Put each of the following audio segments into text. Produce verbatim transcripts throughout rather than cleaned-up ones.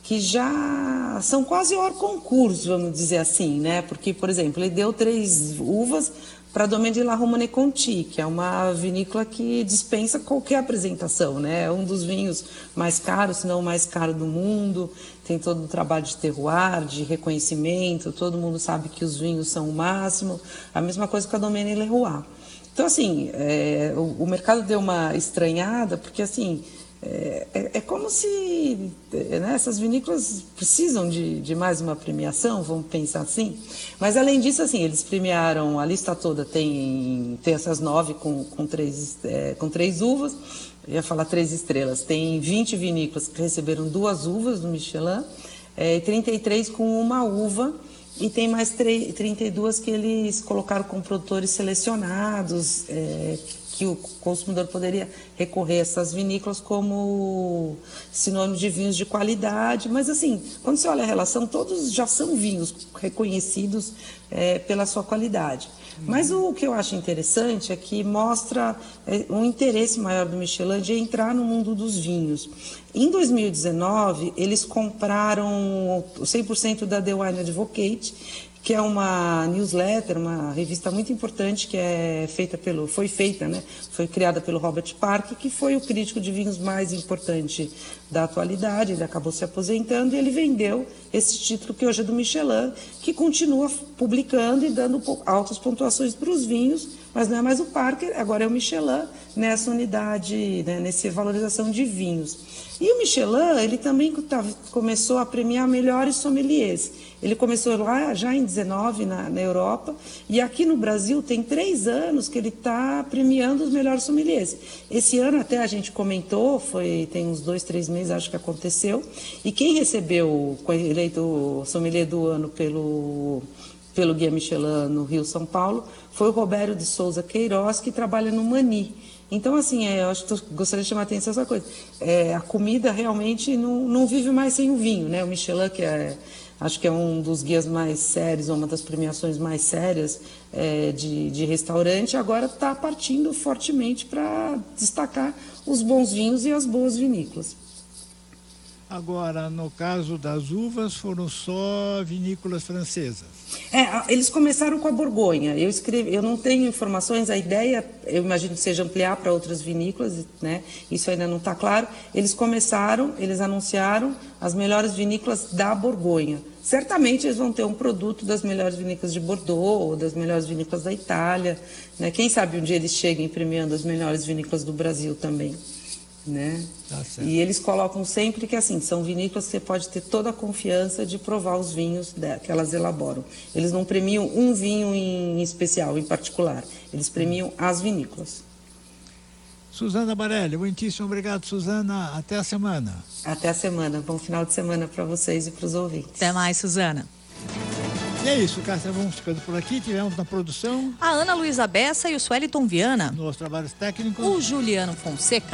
que já são quase hors concurso, vamos dizer assim, né? Porque, por exemplo, ele deu três uvas para Domaine de la Romanée-Conti, que é uma vinícola que dispensa qualquer apresentação, né? É um dos vinhos mais caros, se não o mais caro do mundo. Tem todo o trabalho de terroir, de reconhecimento, todo mundo sabe que os vinhos são o máximo. A mesma coisa com a Domaine Leroy. Então, assim, é, o, o mercado deu uma estranhada, porque, assim, é, é, é como se, né, essas vinícolas precisam de, de mais uma premiação, vamos pensar assim. Mas, além disso, assim, eles premiaram, a lista toda tem, tem essas nove com, com, três, é, com três uvas, eu ia falar três estrelas. Tem vinte vinícolas que receberam duas uvas do Michelin, é, trinta e três com uma uva, e tem mais trinta e duas que eles colocaram com produtores selecionados, é, que o consumidor poderia recorrer a essas vinícolas como sinônimo de vinhos de qualidade. Mas, assim, quando você olha a relação, todos já são vinhos reconhecidos é, pela sua qualidade. Mas o que eu acho interessante é que mostra um interesse maior do Michelin de entrar no mundo dos vinhos. Em dois mil e dezenove, eles compraram cem por cento da The Wine Advocate, que é uma newsletter, uma revista muito importante que é feita pelo, foi feita, né? Foi criada pelo Robert Parker, que foi o crítico de vinhos mais importante da atualidade. Ele acabou se aposentando e ele vendeu esse título que hoje é do Michelin, que continua publicando e dando altas pontuações para os vinhos, mas não é mais o Parker, agora é o Michelin nessa unidade, né, nessa valorização de vinhos. E o Michelin, ele também tá, começou a premiar melhores sommeliers. Ele começou lá já em dezenove na, na Europa, e aqui no Brasil tem três anos que ele está premiando os melhores sommeliers. Esse ano até a gente comentou, foi, tem uns dois, três meses acho que aconteceu, e quem recebeu, eleito sommelier do ano pelo... pelo Guia Michelin no Rio, São Paulo, foi o Roberto de Souza Queiroz, que trabalha no Mani. Então, assim, é, eu acho que eu gostaria de chamar a atenção essa coisa. É, a comida realmente não, não vive mais sem o vinho, né? O Michelin, que é, acho que é um dos guias mais sérios, uma das premiações mais sérias é, de, de restaurante, agora está partindo fortemente para destacar os bons vinhos e as boas vinícolas. Agora, no caso das uvas, foram só vinícolas francesas? É, eles começaram com a Borgonha. Eu escrevi, eu não tenho informações, a ideia, eu imagino que seja ampliar para outras vinícolas, né? Isso ainda não está claro. Eles começaram, eles anunciaram as melhores vinícolas da Borgonha. Certamente eles vão ter um produto das melhores vinícolas de Bordeaux, ou das melhores vinícolas da Itália, né? Quem sabe um dia eles cheguem premiando as melhores vinícolas do Brasil também. Né? Tá certo. E eles colocam sempre que assim, são vinícolas que você pode ter toda a confiança de provar os vinhos que elas elaboram. Eles não premiam um vinho em especial, em particular. Eles premiam as vinícolas. Suzana Barelli, muitíssimo obrigado, Suzana. Até a semana. Até a semana. Bom final de semana para vocês e para os ouvintes. Até mais, Suzana. E é isso, Cássia, vamos ficando por aqui. Tivemos na produção a Ana Luísa Bessa e o Sueliton Viana. Nos trabalhos técnicos, o Juliano Fonseca.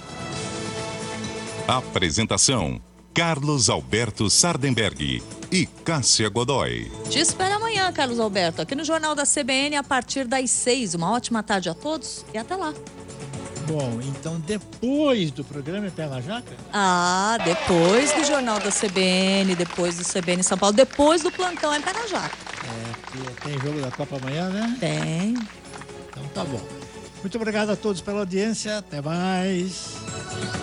Apresentação: Carlos Alberto Sardenberg e Cássia Godoy. Te espero amanhã, Carlos Alberto, aqui no Jornal da C B N a partir das seis. Uma ótima tarde a todos e até lá. Bom, então depois do programa é Pé na Jaca? Ah, depois do Jornal da C B N, depois do C B N São Paulo, depois do plantão é Pé na Jaca. É, tem jogo da Copa amanhã, né? Tem. Então tá bom. Muito obrigado a todos pela audiência. Até mais.